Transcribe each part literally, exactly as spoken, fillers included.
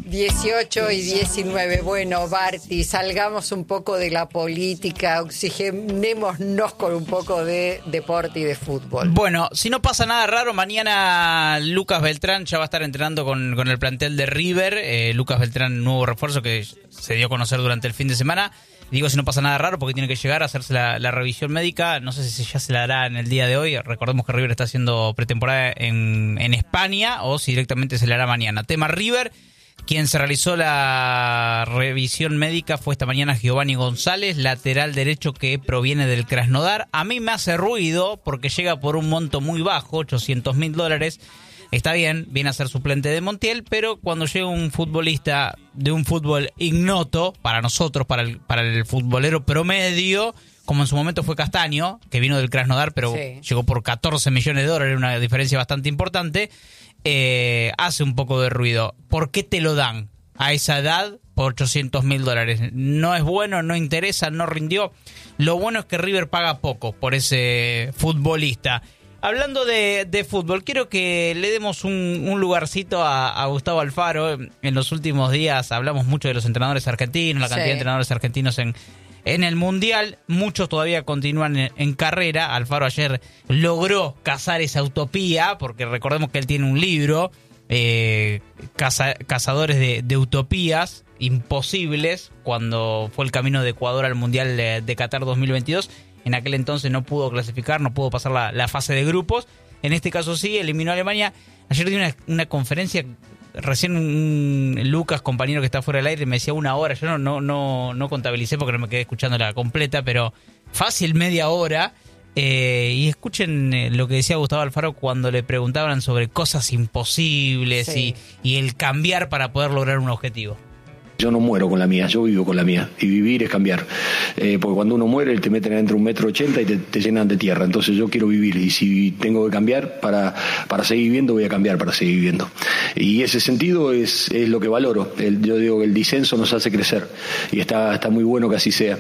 dieciocho y diecinueve. Bueno, Barty, salgamos un poco de la política, oxigenémonos con un poco de deporte y de fútbol. Bueno, si no pasa nada raro, mañana Lucas Beltrán ya va a estar entrenando con, con el plantel de River. Eh, Lucas Beltrán, nuevo refuerzo que se dio a conocer durante el fin de semana. Digo si no pasa nada raro porque tiene que llegar a hacerse la, la revisión médica. No sé si ya se la hará en el día de hoy. Recordemos que River está haciendo pretemporada en, en España o si directamente se la hará mañana. Tema River. Quien se realizó la revisión médica fue esta mañana Giovanni González, lateral derecho que proviene del Krasnodar. A mí me hace ruido porque llega por un monto muy bajo, ochocientos mil dólares. Está bien, viene a ser suplente de Montiel, pero cuando llega un futbolista de un fútbol ignoto, para nosotros, para el, para el futbolero promedio, como en su momento fue Castaño, que vino del Krasnodar, pero sí, llegó por catorce millones de dólares, una diferencia bastante importante, eh, hace un poco de ruido. ¿Por qué te lo dan a esa edad por ochocientos mil dólares? No es bueno, no interesa, no rindió. Lo bueno es que River paga poco por ese futbolista. Hablando de, de fútbol, quiero que le demos un, un lugarcito a, a Gustavo Alfaro. En los últimos días hablamos mucho de los entrenadores argentinos, la cantidad sí. de entrenadores argentinos en, en el Mundial. Muchos todavía continúan en, en carrera. Alfaro ayer logró cazar esa utopía, porque recordemos que él tiene un libro, eh, caza, Cazadores de, de Utopías Imposibles, cuando fue el camino de Ecuador al Mundial de, de Qatar dos mil veintidós. En aquel entonces no pudo clasificar, no pudo pasar la, la fase de grupos. En este caso sí, eliminó a Alemania. Ayer di una, una conferencia, recién un, un Lucas, compañero que está fuera del aire, me decía una hora. Yo no, no, no, no contabilicé porque no me quedé escuchándola completa, pero fácil media hora. Eh, y escuchen eh, lo que decía Gustavo Alfaro cuando le preguntaban sobre cosas imposibles sí. y, y el cambiar para poder lograr un objetivo. Yo no muero con la mía, yo vivo con la mía. Y vivir es cambiar. Eh, porque cuando uno muere, te meten adentro un metro ochenta y te, te llenan de tierra. Entonces yo quiero vivir. Y si tengo que cambiar para, para seguir viviendo, voy a cambiar para seguir viviendo. Y ese sentido es, es lo que valoro. El, yo digo que el disenso nos hace crecer. Y está, está muy bueno que así sea.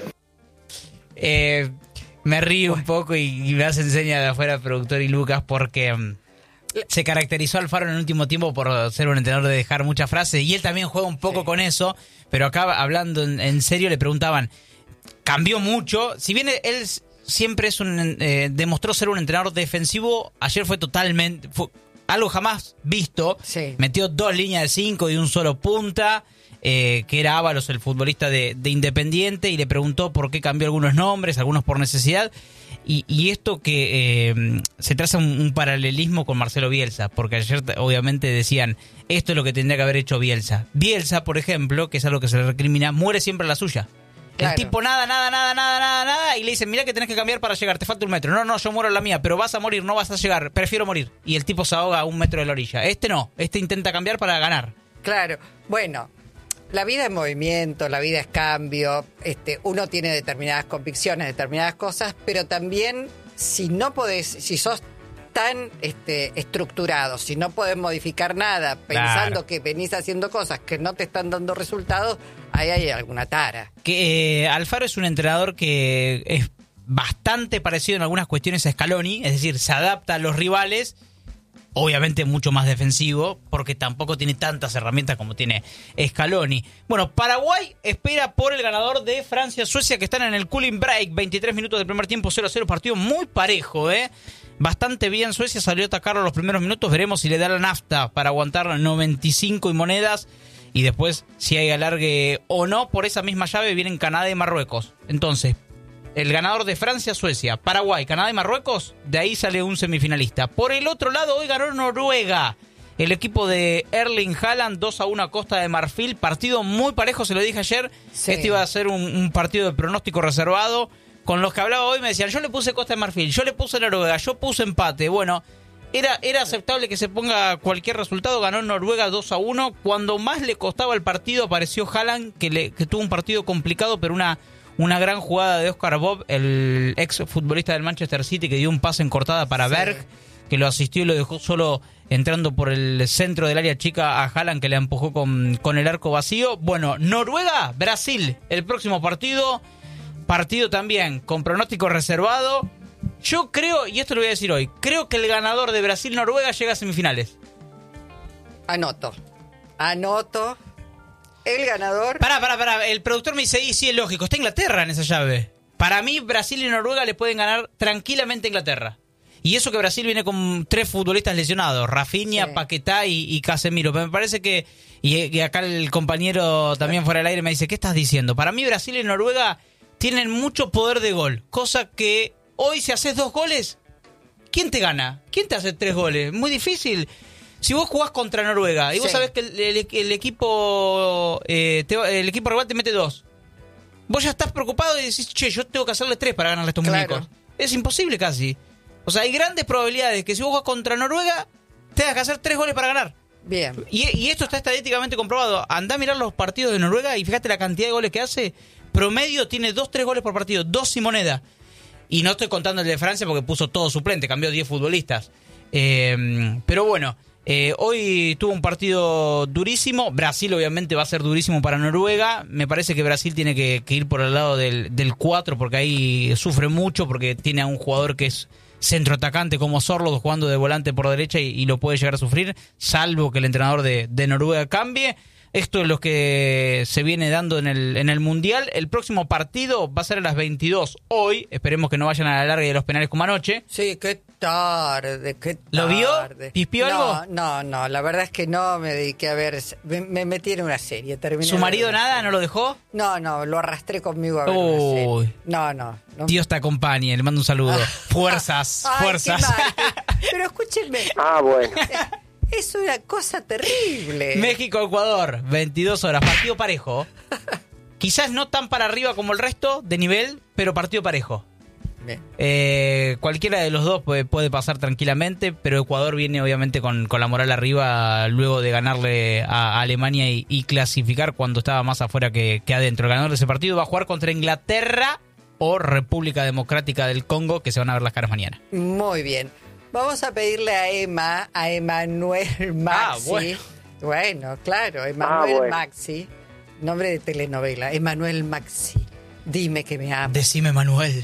Eh, me río un poco y, y me hace enseña de afuera el productor y Lucas porque... Um... se caracterizó Alfaro en el último tiempo por ser un entrenador de dejar muchas frases y él también juega un poco sí. con eso, pero acá hablando en, en serio le preguntaban, cambió mucho, si bien él siempre es un eh, demostró ser un entrenador defensivo, ayer fue totalmente fue algo jamás visto, sí. metió dos líneas de cinco y un solo punta, eh, que era Ábalos, el futbolista de, de Independiente, y le preguntó por qué cambió algunos nombres, algunos por necesidad. Y, y esto que eh, se traza un, un paralelismo con Marcelo Bielsa, porque ayer obviamente decían, esto es lo que tendría que haber hecho Bielsa. Bielsa, por ejemplo, que es algo que se le recrimina, muere siempre a la suya. Claro. El tipo nada, nada, nada, nada, nada, nada, y le dicen, mirá que tenés que cambiar para llegar, te falta un metro. No, no, yo muero en la mía, pero vas a morir, no vas a llegar, prefiero morir. Y el tipo se ahoga a un metro de la orilla. Este no, este intenta cambiar para ganar. Claro, bueno... La vida es movimiento, la vida es cambio, este, uno tiene determinadas convicciones, determinadas cosas, pero también si no podés, si sos tan este, estructurado, si no podés modificar nada, pensando claro. que venís haciendo cosas que no te están dando resultados, ahí hay alguna tara. Que eh, Alfaro es un entrenador que es bastante parecido en algunas cuestiones a Scaloni, es decir, se adapta a los rivales. Obviamente mucho más defensivo, porque tampoco tiene tantas herramientas como tiene Scaloni. Bueno, Paraguay espera por el ganador de Francia-Suecia, que están en el cooling break. veintitrés minutos del primer tiempo, cero a cero, partido muy parejo, ¿eh? Bastante bien, Suecia salió a atacarlo los primeros minutos. Veremos si le da la nafta para aguantar noventa y cinco y monedas. Y después, si hay alargue o no, por esa misma llave vienen Canadá y Marruecos. Entonces... el ganador de Francia, Suecia, Paraguay, Canadá y Marruecos, de ahí sale un semifinalista. Por el otro lado, hoy ganó Noruega. El equipo de Erling Haaland, dos a uno a Costa de Marfil. Partido muy parejo, se lo dije ayer. Sí. Este iba a ser un, un partido de pronóstico reservado. Con los que hablaba hoy me decían, yo le puse Costa de Marfil, yo le puse Noruega, yo puse empate. Bueno, era, era aceptable que se ponga cualquier resultado. Ganó Noruega dos a uno. Cuando más le costaba el partido, apareció Haaland, que, le, que tuvo un partido complicado, pero una... Una gran jugada de Oscar Bob, el ex futbolista del Manchester City, que dio un pase en cortada para sí. Berg, que lo asistió y lo dejó solo entrando por el centro del área chica a Haaland, que le empujó con, con el arco vacío. Bueno, Noruega, Brasil, el próximo partido. Partido también con pronóstico reservado. Yo creo, y esto lo voy a decir hoy, creo que el ganador de Brasil-Noruega llega a semifinales. Anoto. Anoto. el ganador... Pará, pará, pará. El productor me dice, y sí, es lógico. Está Inglaterra en esa llave. Para mí, Brasil y Noruega le pueden ganar tranquilamente a Inglaterra. Y eso que Brasil viene con tres futbolistas lesionados, Rafinha, sí. Paquetá y, y Casemiro. Pero me parece que, y, y acá el compañero también fuera del aire me dice, ¿qué estás diciendo? Para mí Brasil y Noruega tienen mucho poder de gol, cosa que hoy si haces dos goles, ¿quién te gana? ¿Quién te hace tres goles? Muy difícil. Si vos jugás contra Noruega y sí. vos sabés que el, el, el equipo eh, te, el equipo rival te mete dos, vos ya estás preocupado y decís, che, yo tengo que hacerle tres para ganarle a estos claro. muñecos. Es imposible casi. O sea, hay grandes probabilidades que si vos jugás contra Noruega, tengas que hacer tres goles para ganar. Bien. Y, y esto está estadísticamente comprobado. Andá a mirar los partidos de Noruega y fíjate la cantidad de goles que hace. Promedio tiene dos, tres goles por partido. Dos sin moneda. Y no estoy contando el de Francia porque puso todo suplente. Cambió diez futbolistas. Eh, pero bueno, eh, hoy tuvo un partido durísimo. Brasil obviamente va a ser durísimo para Noruega. Me parece que Brasil tiene que, que ir por el lado del, del cuatro porque ahí sufre mucho porque tiene a un jugador que es centroatacante como Sorloth jugando de volante por derecha y, y lo puede llegar a sufrir, salvo que el entrenador de, de Noruega cambie. Esto es lo que se viene dando en el, en el Mundial. El próximo partido va a ser a las veintidós. Hoy, esperemos que no vayan a la larga de los penales como anoche. Sí, qué tarde, qué tarde. ¿Lo vio? ¿Pispió no, algo? No, no, la verdad es que no me dediqué a ver. Me, me metí en una serie. Terminé ¿Su marido nada? Serie. ¿No lo dejó? No, no, lo arrastré conmigo a ver Uy. una serie. No, no, no. Dios te acompañe, le mando un saludo. Fuerzas, Ay, fuerzas. Qué mal. Pero escúchenme. Ah, bueno. Es una cosa terrible. México-Ecuador, veintidós horas, partido parejo. Quizás no tan para arriba como el resto de nivel, pero partido parejo. Bien. Eh, cualquiera de los dos puede, puede pasar tranquilamente, pero Ecuador viene obviamente con, con la moral arriba luego de ganarle a, a Alemania y, y clasificar cuando estaba más afuera que, que adentro. El ganador de ese partido va a jugar contra Inglaterra o República Democrática del Congo, que se van a ver las caras mañana. Muy bien. Vamos a pedirle a Emma, a Emanuel Maxi. Ah, bueno. Bueno, claro, Emanuel Ah, bueno. Maxi. Nombre de telenovela, Emanuel Maxi. Dime que me amas. Decime, Manuel.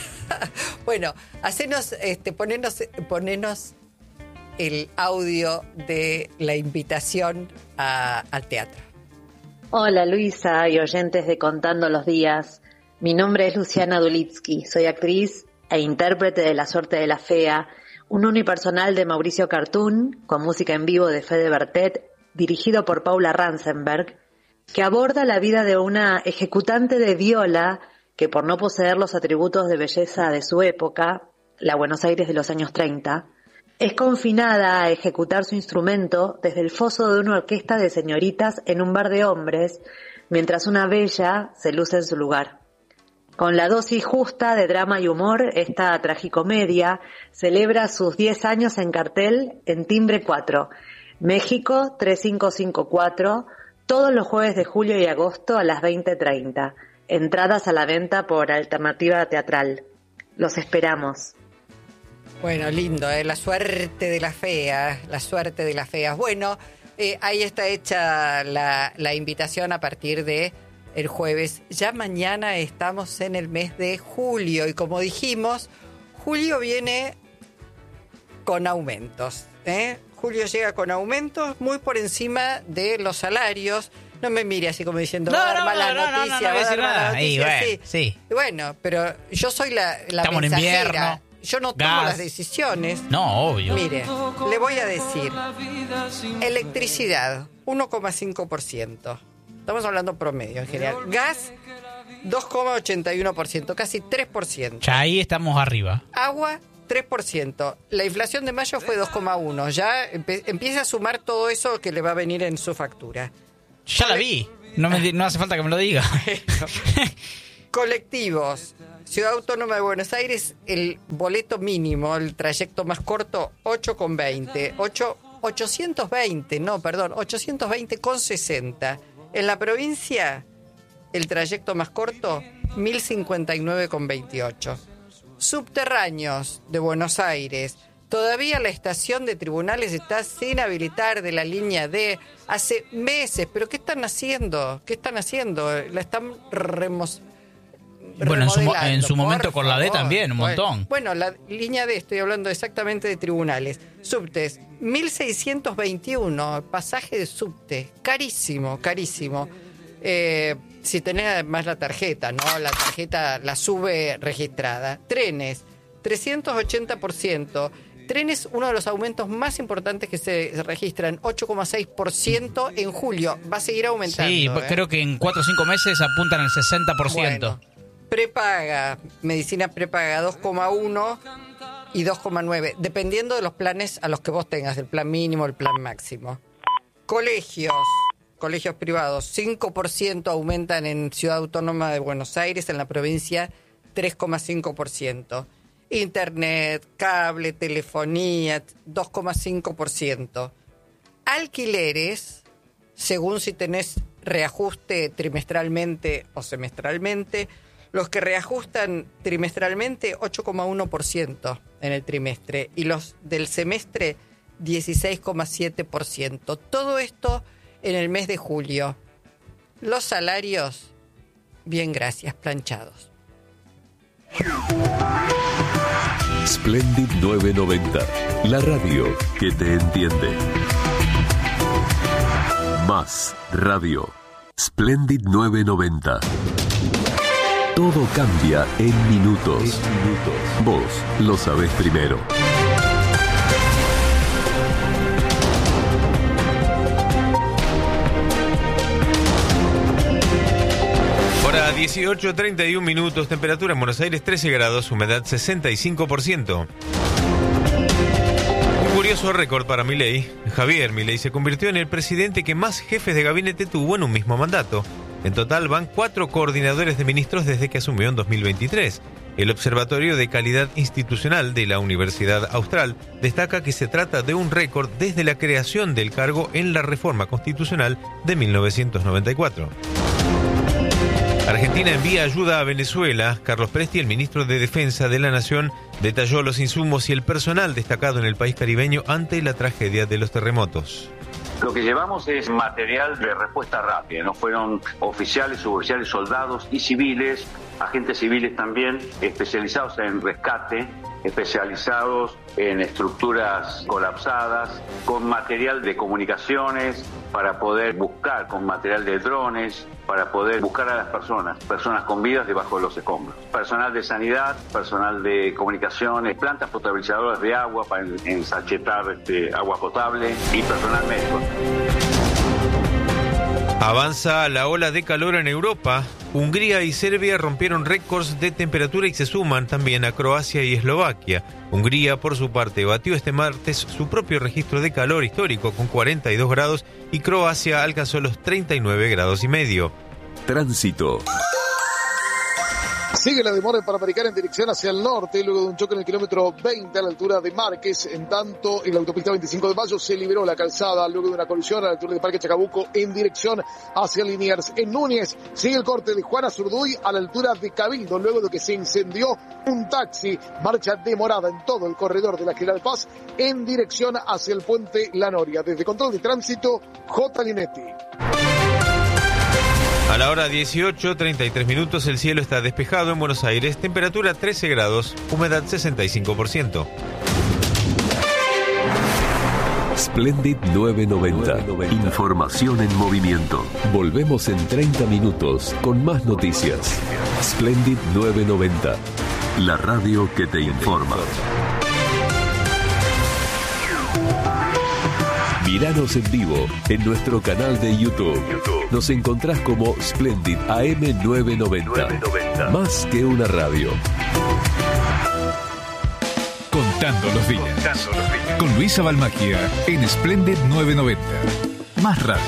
Bueno, hacenos, este, ponernos, ponernos el audio de la invitación a, al teatro. Hola Luisa y oyentes de Contando los Días. Mi nombre es Luciana Dulitsky, soy actriz e intérprete de La Suerte de la Fea, un unipersonal de Mauricio Cartoon, con música en vivo de Fede Bertet, dirigido por Paula Ransenberg, que aborda la vida de una ejecutante de viola que, por no poseer los atributos de belleza de su época, la Buenos Aires de los años treinta, es confinada a ejecutar su instrumento desde el foso de una orquesta de señoritas en un bar de hombres, mientras una bella se luce en su lugar. Con la dosis justa de drama y humor, esta tragicomedia celebra sus diez años en cartel en Timbre cuatro, México tres cinco cinco cuatro, todos los jueves de julio y agosto a las veinte treinta. Entradas a la venta por Alternativa Teatral. Los esperamos. Bueno, lindo, ¿eh? La suerte de la fea, la suerte de las feas. Bueno, eh, ahí está hecha la, la invitación a partir de el jueves. Ya mañana estamos en el mes de julio y como dijimos, julio viene con aumentos, ¿eh? Julio llega con aumentos muy por encima de los salarios. No me mire así como diciendo, no, va a dar no, malas no, no, noticias, no, no, no va a dar nada. malas Ahí, noticias, bueno, sí. sí. Bueno, pero yo soy la, la Estamos en mensajera. invierno. Yo no tomo Gas. las decisiones. No, obvio. Mire, le voy a decir, electricidad, uno coma cinco por ciento. Estamos hablando promedio en general. Gas, dos coma ochenta y uno por ciento, casi tres por ciento. Ya ahí estamos arriba. Agua, tres por ciento. La inflación de mayo fue dos coma uno. Ya empe- empieza a sumar todo eso que le va a venir en su factura. Ya la vi. No, me, di- no hace falta que me lo diga. Colectivos. Ciudad Autónoma de Buenos Aires, el boleto mínimo, el trayecto más corto, ocho con veinte. ocho, ochocientos veinte, no, perdón, ochocientos veinte con sesenta. En la provincia, el trayecto más corto, mil cincuenta y nueve con veintiocho. Subterráneos de Buenos Aires. Todavía la estación de tribunales está sin habilitar de la línea D hace meses. ¿Pero qué están haciendo? ¿Qué están haciendo? La están remos- Bueno, en su, mo- remodelando, en su momento por con la D favor. también, un montón. Bueno, la línea D, estoy hablando exactamente de tribunales. Subtes, mil seiscientos veintiuno, pasaje de subte, carísimo, carísimo. Eh, si tenés además la tarjeta, ¿no? La tarjeta, la sube registrada. Trenes, trescientos ochenta por ciento. Trenes, uno de los aumentos más importantes que se registran, ocho coma seis por ciento en julio. Va a seguir aumentando. Sí, ¿eh? creo que en cuatro o cinco meses apuntan al sesenta por ciento. Bueno, prepaga, medicina prepaga dos coma uno y dos coma nueve, dependiendo de los planes a los que vos tengas, el plan mínimo, el plan máximo. Colegios, colegios privados, cinco por ciento aumentan en Ciudad Autónoma de Buenos Aires, en la provincia tres coma cinco por ciento. Internet, cable, telefonía, dos coma cinco por ciento. Alquileres, según si tenés reajuste trimestralmente o semestralmente, los que reajustan trimestralmente, ocho coma uno por ciento en el trimestre, y los del semestre, dieciséis coma siete por ciento. Todo esto en el mes de julio. Los salarios, bien, gracias, planchados. Splendid novecientos noventa, la radio que te entiende. Más radio. Splendid novecientos noventa. Todo cambia en minutos. minutos. Vos lo sabés primero. Hora dieciocho treinta y un minutos, temperatura en Buenos Aires trece grados, humedad sesenta y cinco por ciento. Un curioso récord para Milei. Javier Milei se convirtió en el presidente que más jefes de gabinete tuvo en un mismo mandato. En total van cuatro coordinadores de ministros desde que asumió en dos mil veintitrés. El Observatorio de Calidad Institucional de la Universidad Austral destaca que se trata de un récord desde la creación del cargo en la reforma constitucional de mil novecientos noventa y cuatro. Argentina envía ayuda a Venezuela. Carlos Presti, el ministro de Defensa de la Nación, detalló los insumos y el personal destacado en el país caribeño ante la tragedia de los terremotos. Lo que llevamos es material de respuesta rápida, no fueron oficiales, suboficiales, soldados y civiles, agentes civiles también, especializados en rescate, especializados en estructuras colapsadas, con material de comunicaciones para poder buscar, con material de drones, para poder buscar a las personas, personas con vidas debajo de los escombros. Personal de sanidad, personal de comunicaciones, plantas potabilizadoras de agua para ensachetar este, agua potable y personal médico. Avanza la ola de calor en Europa. Hungría y Serbia rompieron récords de temperatura y se suman también a Croacia y Eslovaquia. Hungría, por su parte, batió este martes su propio registro de calor histórico con cuarenta y dos grados y Croacia alcanzó los treinta y nueve grados y medio. Tránsito. Sigue la demora en Panamericana en dirección hacia el norte, luego de un choque en el kilómetro veinte a la altura de Márquez. En tanto, en la autopista veinticinco de mayo se liberó la calzada luego de una colisión a la altura de Parque Chacabuco en dirección hacia Liniers. En Núñez sigue el corte de Juana Zurduy a la altura de Cabildo, luego de que se incendió un taxi. Marcha demorada en todo el corredor de la General Paz en dirección hacia el puente La Noria. Desde Control de Tránsito, J. Linetti. A la hora dieciocho treinta y tres minutos, el cielo está despejado en Buenos Aires, temperatura trece grados, humedad sesenta y cinco por ciento. Splendid novecientos noventa. Información en movimiento. Volvemos en treinta minutos con más noticias. Splendid novecientos noventa. La radio que te informa. Míranos en vivo en nuestro canal de YouTube. Nos encontrás como Splendid A M novecientos noventa. Más que una radio. Contando los días. Contando los días. Con Luisa Balmacchia en Splendid novecientos noventa. Más radio.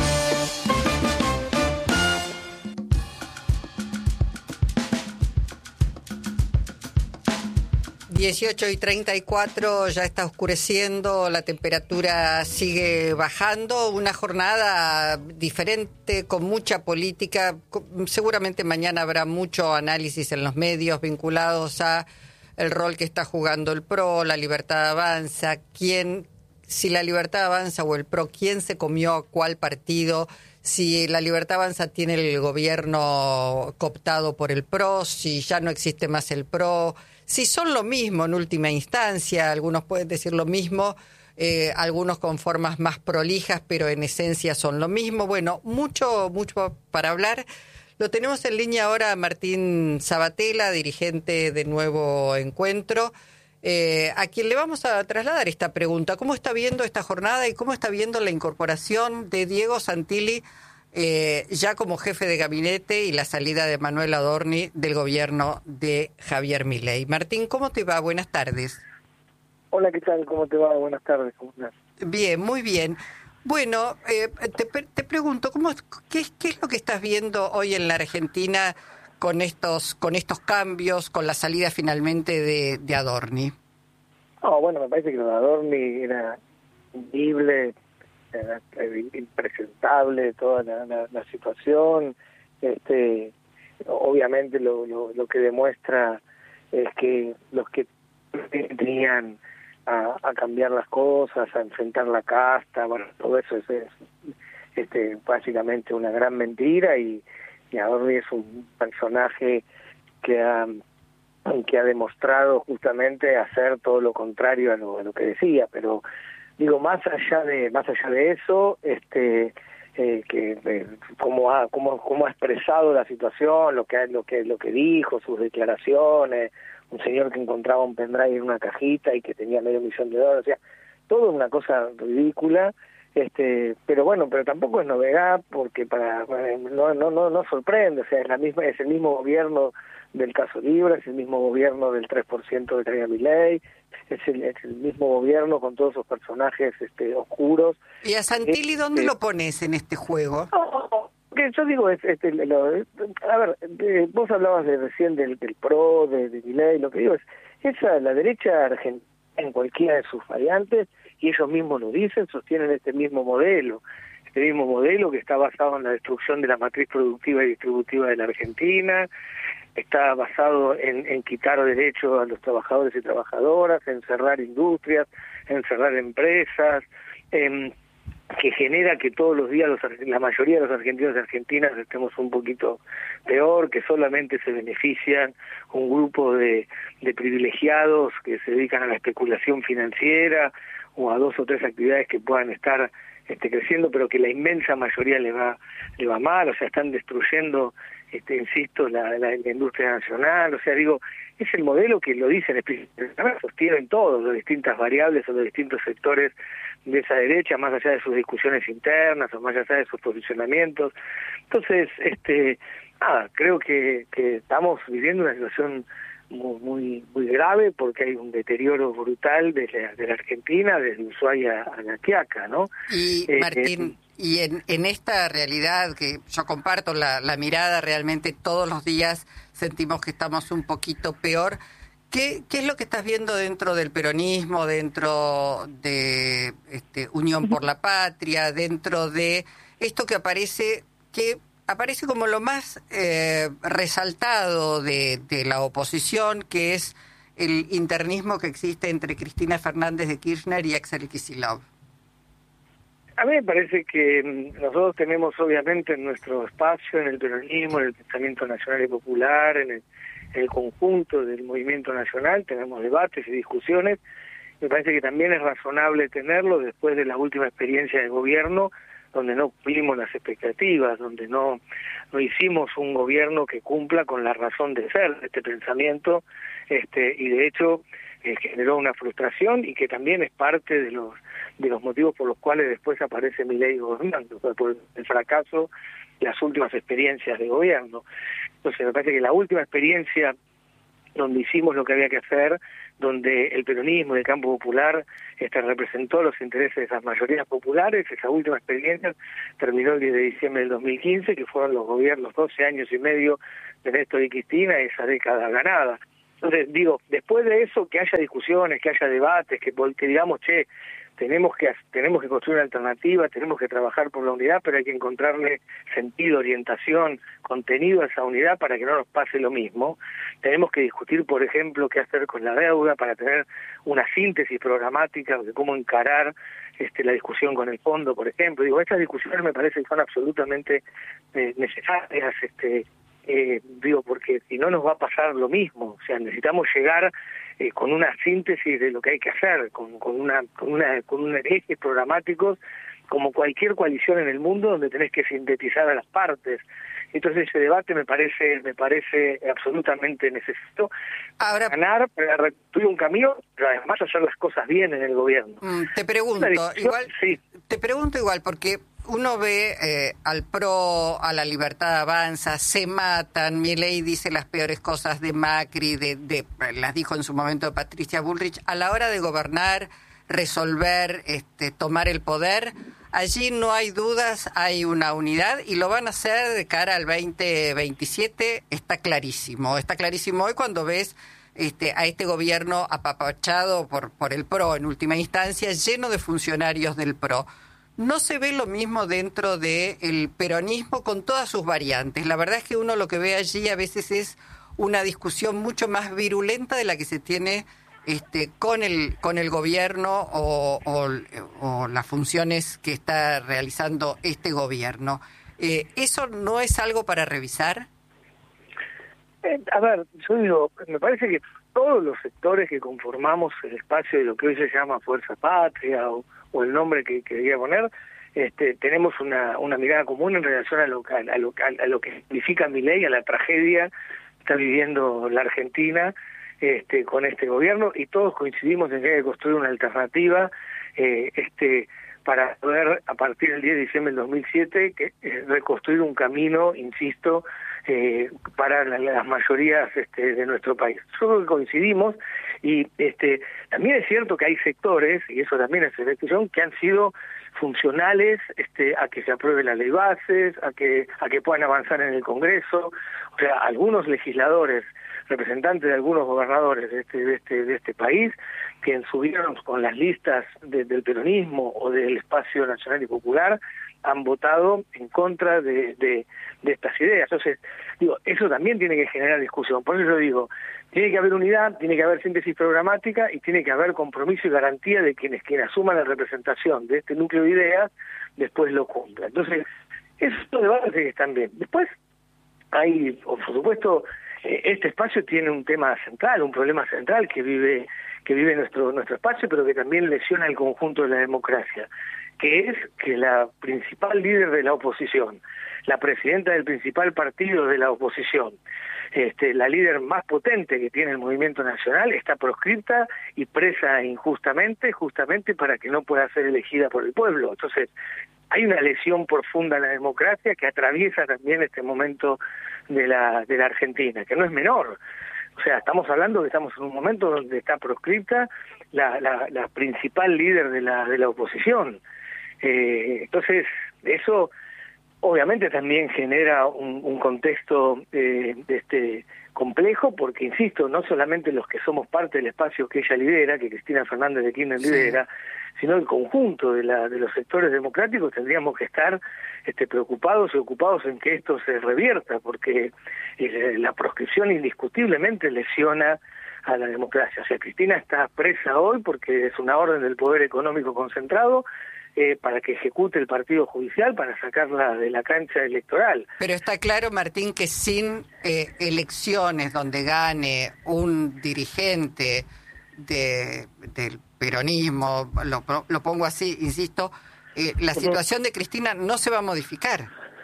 dieciocho y treinta y cuatro, ya está oscureciendo, la temperatura sigue bajando, una jornada diferente, con mucha política. Seguramente mañana habrá mucho análisis en los medios vinculados a el rol que está jugando el PRO, la Libertad Avanza, quién, si la Libertad Avanza o el PRO, quién se comió a cuál partido, si La Libertad Avanza tiene el gobierno cooptado por el P R O, si ya no existe más el P R O, si son lo mismo en última instancia, algunos pueden decir lo mismo, eh, algunos con formas más prolijas, pero en esencia son lo mismo. Bueno, mucho, mucho para hablar. Lo tenemos en línea ahora a Martín Sabatella, dirigente de Nuevo Encuentro, eh, a quien le vamos a trasladar esta pregunta. ¿Cómo está viendo esta jornada y cómo está viendo la incorporación de Diego Santilli eh, ya como jefe de gabinete y la salida de Manuel Adorni del gobierno de Javier Milei? Martín, ¿cómo te va? Buenas tardes. Hola, ¿qué tal? ¿Cómo te va? Buenas tardes. ¿Cómo estás? Bien, muy bien. Bueno, eh, te, te pregunto, ¿cómo, qué, ¿qué es lo que estás viendo hoy en la Argentina con estos con estos cambios, con la salida finalmente de, de Adorni? Oh, bueno, me parece que lo de Adorni era increíble, era impresentable toda la, la, la situación. Este, obviamente lo, lo, lo que demuestra es que los que tenían a, a cambiar las cosas, a enfrentar la casta, bueno, todo eso es, es este, básicamente una gran mentira, y, y Adorni es un personaje que ha que ha demostrado justamente hacer todo lo contrario a lo, a lo que decía. Pero digo, más allá de más allá de eso, este eh, que eh, cómo ha cómo cómo ha expresado la situación, lo que lo que lo que dijo, sus declaraciones, un señor que encontraba un pendrive en una cajita y que tenía medio millón de dólares, o sea, todo una cosa ridícula. Este, pero bueno, pero tampoco es novedad, porque para, para no no no no sorprende, o sea, es la misma es el mismo gobierno del caso Libra, es el mismo gobierno del tres por ciento de Javier Milei, es el, es el mismo gobierno con todos esos personajes este oscuros. ¿Y a Santilli este, dónde lo pones en este juego? No, que yo digo, es, este, lo, a ver, de, vos hablabas de, recién del, del P R O, de, de Milei, lo que digo es, esa la derecha argentina en cualquiera de sus variantes, y ellos mismos lo dicen, sostienen este mismo modelo, este mismo modelo que está basado en la destrucción de la matriz productiva y distributiva de la Argentina, está basado en, en quitar derechos a los trabajadores y trabajadoras, en cerrar industrias, en cerrar empresas, en, que genera que todos los días los, la mayoría de los argentinos y argentinas estemos un poquito peor, que solamente se benefician un grupo de, de privilegiados que se dedican a la especulación financiera o a dos o tres actividades que puedan estar este, creciendo, pero que la inmensa mayoría le va le va mal. O sea, están destruyendo, este, insisto, la, la, la industria nacional. O sea, digo, es el modelo que lo dicen explícitamente, sostienen todos, las distintas variables o los distintos sectores de esa derecha, más allá de sus discusiones internas o más allá de sus posicionamientos. Entonces, este, nada, creo que, que estamos viviendo una situación muy, muy muy grave, porque hay un deterioro brutal de la, de la Argentina, desde Ushuaia a La Quiaca, ¿no? Y eh, Martín, eh, y en, en esta realidad que yo comparto la, la mirada, realmente todos los días sentimos que estamos un poquito peor. ¿Qué, qué es lo que estás viendo dentro del peronismo, dentro de este, Unión por la Patria, dentro de esto que aparece, que aparece como lo más eh, resaltado de, de la oposición, que es el internismo que existe entre Cristina Fernández de Kirchner y Axel Kicillof? A mí me parece que nosotros tenemos obviamente en nuestro espacio, en el peronismo, en el pensamiento nacional y popular, en el, en el conjunto del movimiento nacional, tenemos debates y discusiones. Me parece que también es razonable tenerlo después de la última experiencia de gobierno, donde no cumplimos las expectativas, donde no, no hicimos un gobierno que cumpla con la razón de ser de este pensamiento, este, y de hecho eh, generó una frustración, y que también es parte de los de los motivos por los cuales después aparece Milei gobernando, o sea, por el fracaso de las últimas experiencias de gobierno. Entonces me parece que la última experiencia donde hicimos lo que había que hacer, donde el peronismo y el campo popular este, representó los intereses de las mayorías populares, esa última experiencia terminó el diez de diciembre del dos mil quince, que fueron los gobiernos, doce años y medio de Néstor y Cristina, esa década ganada. Entonces, digo, después de eso, que haya discusiones, que haya debates, que, que digamos, che, tenemos que tenemos que construir una alternativa, tenemos que trabajar por la unidad, pero hay que encontrarle sentido, orientación, contenido a esa unidad para que no nos pase lo mismo. Tenemos que discutir, por ejemplo, qué hacer con la deuda para tener una síntesis programática de cómo encarar este, la discusión con el fondo, por ejemplo. Digo, estas discusiones me parece que son absolutamente eh, necesarias, este, eh, digo, porque si no nos va a pasar lo mismo. O sea, necesitamos llegar eh, con una síntesis de lo que hay que hacer, con, con una, con una, con un ejes programáticos, como cualquier coalición en el mundo donde tenés que sintetizar a las partes. Entonces ese debate me parece me parece absolutamente necesario. Ahora, ganar, para reconstruir un camino, pero además hacer las cosas bien en el gobierno. Te pregunto, igual, sí. te pregunto igual, porque uno ve eh, al P R O, a la Libertad Avanza, se matan, Milei dice las peores cosas de Macri, de, de las dijo en su momento de Patricia Bullrich, a la hora de gobernar, resolver, este, tomar el poder, allí no hay dudas, hay una unidad y lo van a hacer de cara al veinte veintisiete, está clarísimo. Está clarísimo hoy cuando ves este, a este gobierno apapachado por, por el P R O en última instancia, lleno de funcionarios del P R O. No se ve lo mismo dentro del peronismo con todas sus variantes. La verdad es que uno lo que ve allí a veces es una discusión mucho más virulenta de la que se tiene Este, con el con el gobierno o, o, o las funciones que está realizando este gobierno. Eh, ¿Eso no es algo para revisar? Eh, a ver, yo digo, me parece que todos los sectores que conformamos el espacio de lo que hoy se llama Fuerza Patria o, o el nombre que quería poner, este, tenemos una, una mirada común en relación a lo, a, a lo, a lo que significa Milei, a la tragedia que está viviendo la Argentina Este, con este gobierno, y todos coincidimos en que hay que construir una alternativa eh, este, para poder, a partir del diez de diciembre del dos mil siete, que, eh, reconstruir un camino, insisto, eh, para la, las mayorías este, de nuestro país. Yo creo que coincidimos, y este, también es cierto que hay sectores, y eso también es una discusión, que han sido funcionales este, a que se apruebe la ley bases, a que, a que puedan avanzar en el Congreso. O sea, algunos legisladores, representantes de algunos gobernadores de este, de este, de este país, que subieron con las listas de, del peronismo o del Espacio Nacional y Popular, han votado en contra de, de, de estas ideas. Entonces, digo, eso también tiene que generar discusión. Por eso yo digo, tiene que haber unidad, tiene que haber síntesis programática y tiene que haber compromiso y garantía de quienes, quienes asuman la representación de este núcleo de ideas, después lo cumplan. Entonces, esos debates que están bien. Después, hay, por supuesto, este espacio tiene un tema central, un problema central que vive que vive nuestro nuestro espacio, pero que también lesiona el conjunto de la democracia, que es que la principal líder de la oposición, la presidenta del principal partido de la oposición, este, la líder más potente que tiene el movimiento nacional, está proscripta y presa injustamente, justamente para que no pueda ser elegida por el pueblo. Entonces, hay una lesión profunda en la democracia que atraviesa también este momento de la de la Argentina, que no es menor. O sea, estamos hablando que estamos en un momento donde está proscripta la, la, la principal líder de la de la oposición. Eh, entonces, eso obviamente también genera un, un contexto eh, de este complejo, porque, insisto, no solamente los que somos parte del espacio que ella lidera, que Cristina Fernández de Kirchner lidera, sí, sino el conjunto de, la, de los sectores democráticos tendríamos que estar este, preocupados y ocupados en que esto se revierta, porque eh, la proscripción indiscutiblemente lesiona a la democracia. O sea, Cristina está presa hoy porque es una orden del poder económico concentrado, Eh, para que ejecute el partido judicial para sacarla de la cancha electoral. Pero está claro, Martín, que sin eh, elecciones donde gane un dirigente de, del peronismo, lo, lo pongo así, insisto, eh, la situación de Cristina no se va a modificar.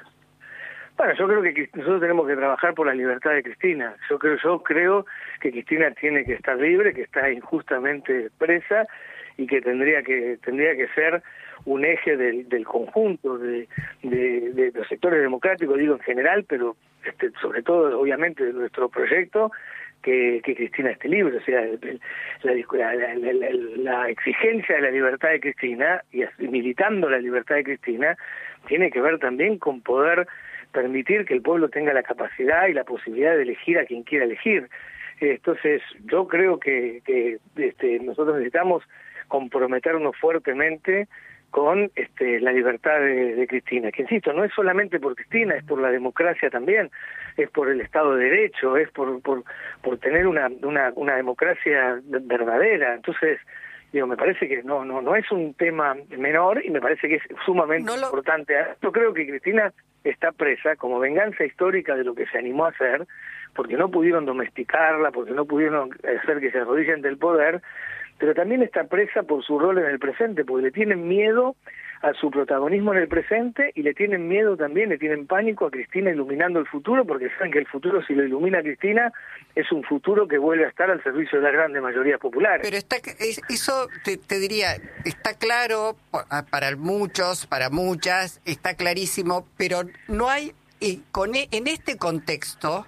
Bueno, yo creo que nosotros tenemos que trabajar por la libertad de Cristina. Yo creo, yo creo que Cristina tiene que estar libre, que está injustamente presa y que tendría que tendría que ser un eje del, del conjunto de, de, de los sectores democráticos, digo en general, pero este, sobre todo, obviamente, de nuestro proyecto, que, que Cristina esté libre. O sea, la, la, la, la, la exigencia de la libertad de Cristina, y militando la libertad de Cristina, tiene que ver también con poder permitir que el pueblo tenga la capacidad y la posibilidad de elegir a quien quiera elegir. Entonces, yo creo que, que este, nosotros necesitamos comprometernos fuertemente con este, la libertad de, de Cristina, que insisto, no es solamente por Cristina, es por la democracia también, es por el Estado de Derecho, es por por, por tener una, una, una democracia verdadera. Entonces, Digo, me parece que no no no es un tema menor y me parece que es sumamente no lo... importante. Yo creo que Cristina está presa como venganza histórica de lo que se animó a hacer, porque no pudieron domesticarla, porque no pudieron hacer que se arrodille ante el poder, pero también está presa por su rol en el presente, porque le tienen miedo a su protagonismo en el presente y le tienen miedo también, le tienen pánico a Cristina iluminando el futuro, porque saben que el futuro, si lo ilumina Cristina, es un futuro que vuelve a estar al servicio de las grandes mayorías populares. Pero está eso, te, te diría, está claro para muchos, para muchas, está clarísimo, pero no hay, con en este contexto,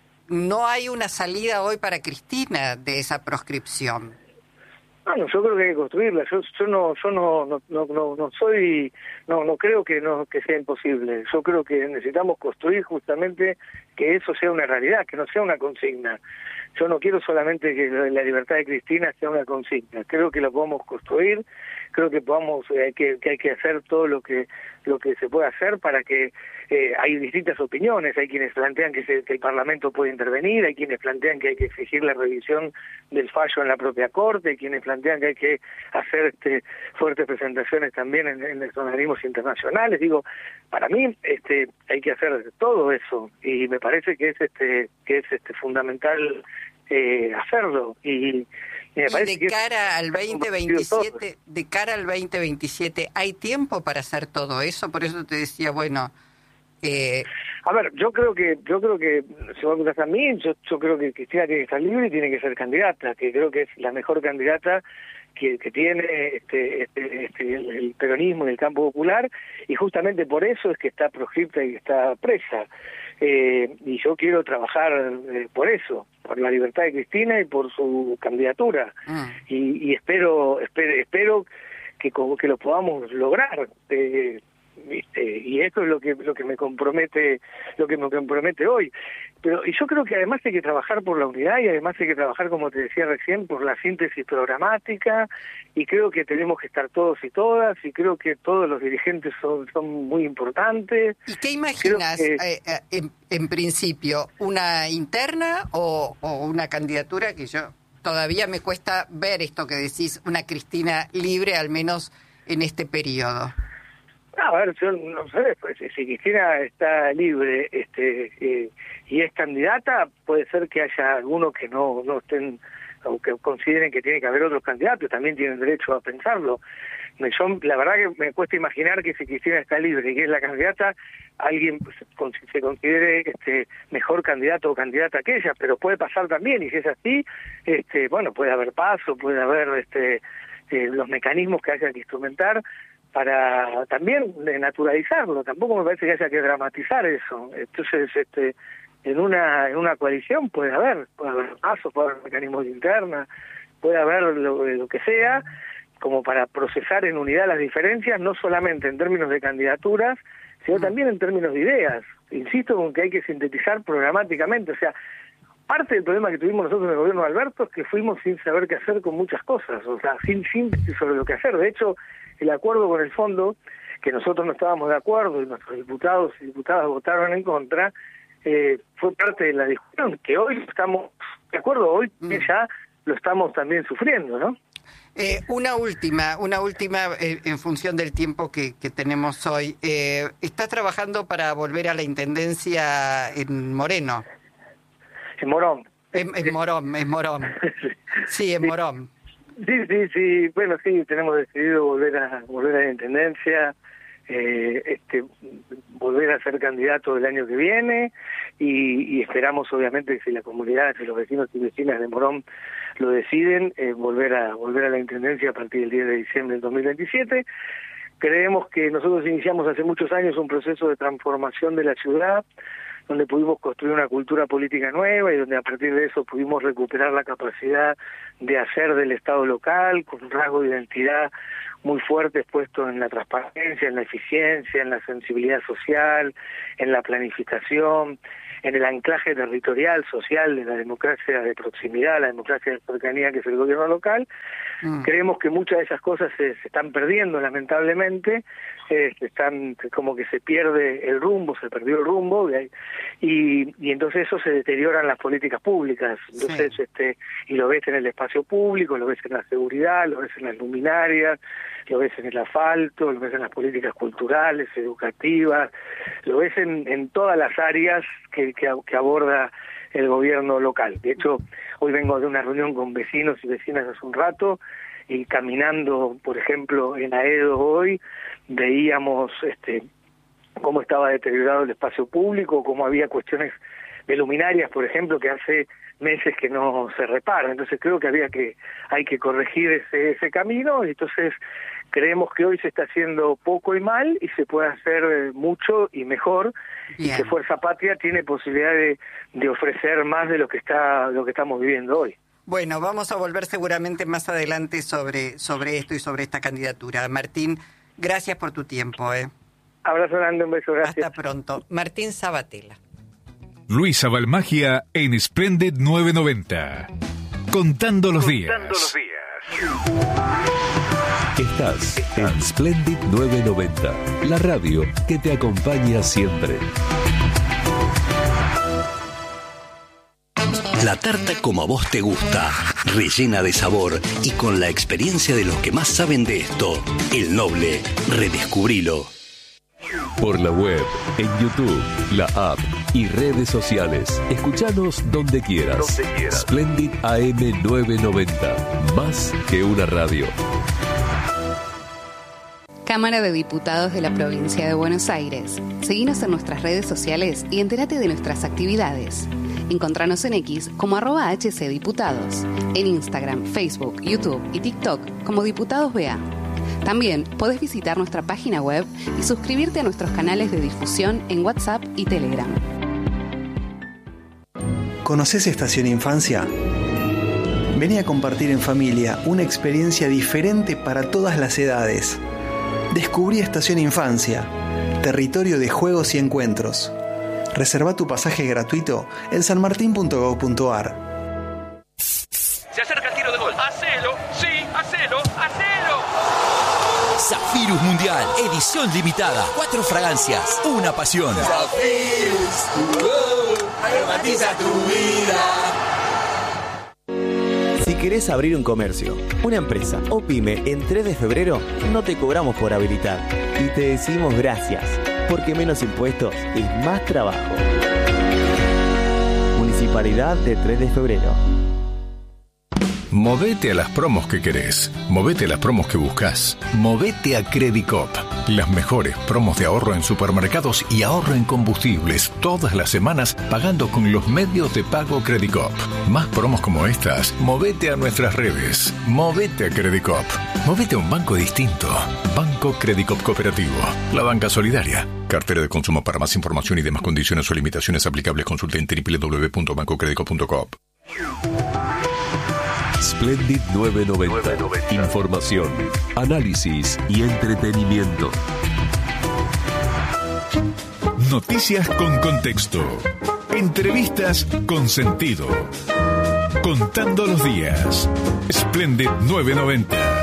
no hay una salida hoy para Cristina de esa proscripción. Bueno, yo creo que hay que construirla. Yo, yo no, yo no, no, no, no, no soy, no, no creo que no que sea imposible. Yo creo que necesitamos construir justamente que eso sea una realidad, que no sea una consigna. Yo no quiero solamente que la libertad de Cristina sea una consigna. Creo que lo podemos construir. Creo que podamos, eh, que, que hay que hacer todo lo que lo que se puede hacer para que eh, hay distintas opiniones. Hay quienes plantean que, se, que el Parlamento puede intervenir, hay quienes plantean que hay que exigir la revisión del fallo en la propia Corte, hay quienes plantean que hay que hacer este, fuertes presentaciones también en, en los organismos internacionales. Digo, para mí este, hay que hacer todo eso y me parece que es este que es este fundamental eh, hacerlo y Y de cara al veinte veintisiete, de cara al veinte veintisiete, ¿hay tiempo para hacer todo eso? Por eso te decía, bueno, eh... a ver, yo creo que, yo creo que, si vos me preguntás a mí, yo, yo creo que Cristina tiene que estar libre y tiene que ser candidata, que creo que es la mejor candidata que, que tiene este, este, este, el, el peronismo en el campo popular, y justamente por eso es que está proscripta y que está presa. Eh, y yo quiero trabajar eh, por eso, por la libertad de Cristina y por su candidatura. Mm. Y, y espero, espero, espero que, que lo podamos lograr. Eh, ¿viste? Y esto es lo que lo que me compromete lo que me compromete hoy. Pero y yo creo que además hay que trabajar por la unidad y además hay que trabajar, como te decía recién, por la síntesis programática, y creo que tenemos que estar todos y todas, y creo que todos los dirigentes son son muy importantes. ¿Y qué imaginas que, eh, eh, en, en principio, una interna o, o una candidatura? Que yo todavía me cuesta ver esto que decís, una Cristina libre, al menos en este periodo. A ver, yo no sé, pues, si Cristina está libre este eh, y es candidata, puede ser que haya algunos que no no estén, o que consideren que tiene que haber otros candidatos, también tienen derecho a pensarlo. Yo, la verdad que me cuesta imaginar que si Cristina está libre y que es la candidata, alguien se considere este mejor candidato o candidata que ella, pero puede pasar también, y si es así, este bueno, puede haber paso, puede haber este eh, los mecanismos que haya que instrumentar para también naturalizarlo. Tampoco me parece que haya que dramatizar eso. Entonces, este, en una en una coalición puede haber, puede haber pasos, puede haber mecanismos de interna, puede haber lo, lo que sea, como para procesar en unidad las diferencias, no solamente en términos de candidaturas, sino también en términos de ideas. Insisto con que hay que sintetizar programáticamente. O sea, parte del problema que tuvimos nosotros en el gobierno de Alberto es que fuimos sin saber qué hacer con muchas cosas, o sea, sin síntesis sobre lo que hacer. De hecho, el acuerdo con el fondo, que nosotros no estábamos de acuerdo y nuestros diputados y diputadas votaron en contra, eh, fue parte de la discusión, que hoy estamos de acuerdo, hoy mm. ya lo estamos también sufriendo, ¿no? Eh, una última, una última eh, en función del tiempo que, que tenemos hoy. Eh, ¿Estás trabajando para volver a la intendencia en Moreno? En Morón. En, en Morón, en Morón. Sí, en Morón. Sí, sí, sí. Bueno, sí, tenemos decidido volver a volver a la intendencia, eh, este, volver a ser candidato el año que viene, y, y esperamos, obviamente, que si la comunidad, si los vecinos y vecinas de Morón lo deciden, eh, volver a volver a la intendencia a partir del diez de diciembre del dos mil veintisiete. Creemos que nosotros iniciamos hace muchos años un proceso de transformación de la ciudad, donde pudimos construir una cultura política nueva y donde a partir de eso pudimos recuperar la capacidad de hacer del Estado local, con un rasgo de identidad muy fuerte puesto en la transparencia, en la eficiencia, en la sensibilidad social, en la planificación, en el anclaje territorial, social de la democracia de proximidad, la democracia de cercanía que es el gobierno local. Mm. Creemos que muchas de esas cosas se, se están perdiendo, lamentablemente, eh, están como que se pierde el rumbo, se perdió el rumbo, y, y, y entonces eso se deterioran las políticas públicas. Entonces, sí. este y lo ves en el espacio público, lo ves en la seguridad, lo ves en las luminarias, lo ves en el asfalto, lo ves en las políticas culturales, educativas, lo ves en, en todas las áreas que, que, que aborda el gobierno local. De hecho, hoy vengo de una reunión con vecinos y vecinas hace un rato, y caminando, por ejemplo, en Aedo hoy, veíamos este cómo estaba deteriorado el espacio público, cómo había cuestiones de luminarias, por ejemplo, que hace meses que no se reparan. Entonces creo que había que hay que corregir ese ese camino, y entonces creemos que hoy se está haciendo poco y mal, y se puede hacer mucho y mejor. Bien. Y que Fuerza Patria tiene posibilidad de, de ofrecer más de lo que está lo que estamos viviendo hoy. Bueno, vamos a volver seguramente más adelante sobre sobre esto y sobre esta candidatura. Martín, gracias por tu tiempo. ¿eh? Abrazo grande, un beso, gracias. Hasta pronto. Martín Sabatella. Luisa Balmagia en Splendid novecientos noventa. Contando los días. Contando los días. Estás en Splendid novecientos noventa, la radio que te acompaña siempre. La tarta como a vos te gusta, rellena de sabor y con la experiencia de los que más saben de esto. El Noble, redescubrilo. Por la web, en YouTube, la app y redes sociales. Escuchanos donde quieras. Donde quieras. Splendid A M novecientos noventa, más que una radio. Cámara de Diputados de la Provincia de Buenos Aires. Seguinos en nuestras redes sociales y entérate de nuestras actividades. Encontranos en X como arroba hcdiputados, en Instagram, Facebook, YouTube y TikTok como Diputados B A. También podés visitar nuestra página web y suscribirte a nuestros canales de difusión en WhatsApp y Telegram. ¿Conoces Estación Infancia? Vení a compartir en familia una experiencia diferente para todas las edades. Descubrí Estación Infancia, territorio de juegos y encuentros. Reserva tu pasaje gratuito en sanmartin punto gob punto ar. Se acerca el tiro de gol. ¡Hacelo! ¡Sí! ¡Hacelo! ¡Hacelo! Zafirus Mundial, edición limitada. Cuatro fragancias, una pasión. Zafirus, uh, aromatiza tu vida. Si querés abrir un comercio, una empresa o pyme en tres de febrero, no te cobramos por habilitar. Y te decimos gracias, porque menos impuestos es más trabajo. Municipalidad de tres de febrero. Movete a las promos que querés. Movete a las promos que buscas. Movete a Credicop. Las mejores promos de ahorro en supermercados y ahorro en combustibles todas las semanas pagando con los medios de pago Credicop. Más promos como estas, movete a nuestras redes. Movete a Credicop. Movete a un banco distinto. Banco Credicop Cooperativo. La banca solidaria. Cartera de consumo. Para más información y demás condiciones o limitaciones aplicables, consulte en doble u doble u doble u punto banco credicop punto com. Splendid novecientos noventa. Información, análisis y entretenimiento. Noticias con contexto. Entrevistas con sentido. Contando los días. Splendid novecientos noventa.